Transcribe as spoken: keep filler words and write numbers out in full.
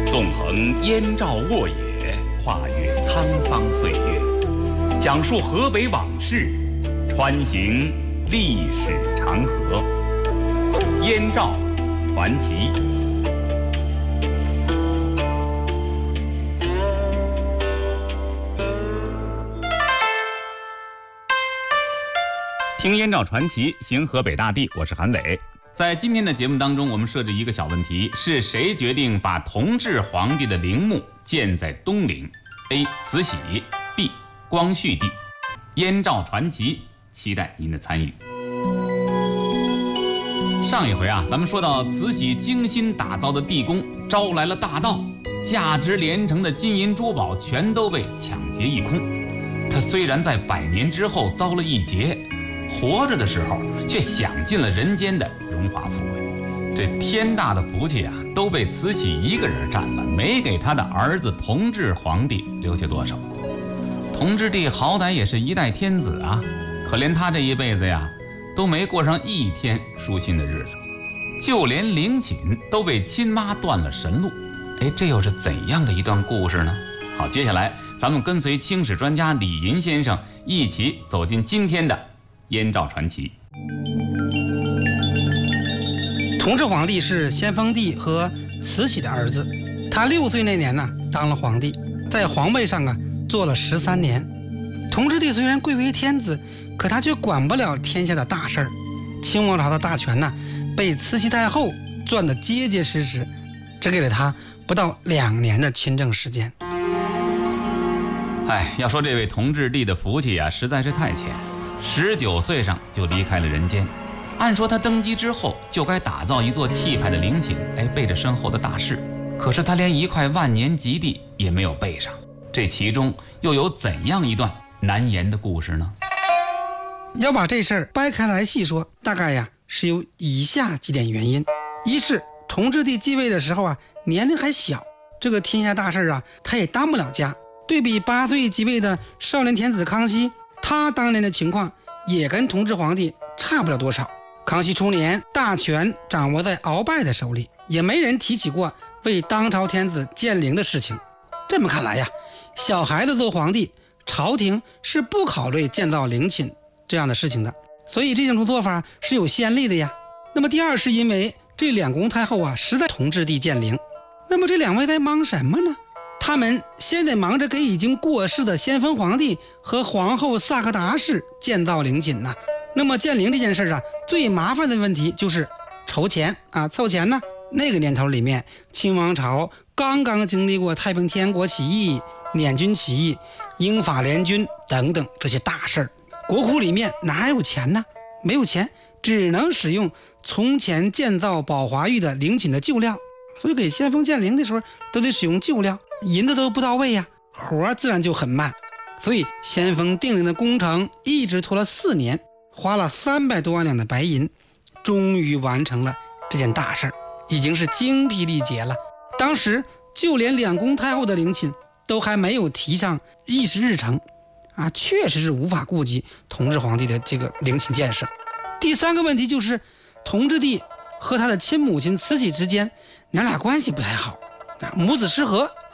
纵横燕赵沃野，跨越沧桑岁月，讲述河北往事，穿行历史长河。燕赵传奇。听燕赵传奇，行河北大地，我是韩伟。在今天的节目当中，我们设置一个小问题：是谁决定把同治皇帝的陵墓建在东陵 ？A. 慈禧 B. 光绪帝。燕赵传奇，期待您的参与。上一回啊，咱们说到慈禧精心打造的地宫招来了大盗，价值连城的金银珠宝全都被抢劫一空。她虽然在百年之后遭了一劫，活着的时候却享尽了人间的荣华富贵。这天大的福气啊，都被慈禧一个人占了，没给他的儿子同治皇帝留下多少。同治帝好歹也是一代天子啊，可怜他这一辈子呀，都没过上一天舒心的日子，就连陵寝都被亲妈断了神路。哎，这又是怎样的一段故事呢？好，接下来咱们跟随清史专家李银先生一起走进今天的燕赵传奇。 同治皇帝是先锋帝和慈禧的儿子，他六岁那年呢当了皇帝，在皇位上啊做了十三年。同治帝虽然贵为天子，可他却管不了天下的大事儿。清王朝的大权呢被慈禧太后攥得结结实实，只给了他不到两年的亲政时间。 哎，要说这位同治帝的福气啊，实在是太浅。十九岁上就离开了人间，按说他登基之后就该打造一座气派的陵寝，哎，备着身后的大事。可是他连一块万年极地也没有备上，这其中又有怎样一段难言的故事呢？ 要把这事儿掰开来细说，大概呀是有以下几点原因。一是同治帝继位的时候啊，年龄还小，这个天下大事啊，他也当不了家。对比八岁即位的少年天子康熙，他当年的情况也跟同治皇帝差不了多少。康熙初年，大权掌握在鳌拜的手里，也没人提起过为当朝天子建陵的事情。这么看来呀，小孩子做皇帝，朝廷是不考虑建造陵寝这样的事情的，所以这种做法是有先例的呀。那么第二是因为这两宫太后啊，实在同治帝建陵。那么这两位在忙什么呢？他们现在忙着给已经过世的先锋皇帝和皇后萨克达氏建造陵寝呢。那么建陵这件事啊，最麻烦的问题就是筹钱啊，凑钱呢。那个年头里面，清王朝刚刚经历过太平天国起义、捻军起义、英法联军等等这些大事儿，国库里面哪有钱呢？没有钱，只能使用从前建造宝华玉的陵寝的旧料，所以给先锋建陵的时候都得使用旧料，银子都不到位呀，活自然就很慢。所以先锋定陵的工程一直拖了四年，花了三百多万两的白银，终于完成了这件大事儿，已经是精疲力竭了。当时就连两宫太后的陵寝都还没有提上议事日程啊，确实是无法顾及同治皇帝的这个陵寝建设。第三个问题就是同治帝和他的亲母亲慈禧之间，娘俩关系不太好，母子失和，